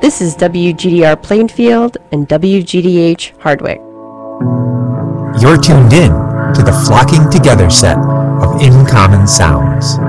This is WGDR Plainfield and WGDH Hardwick. You're tuned in to the Flocking Together set of In Common Sounds.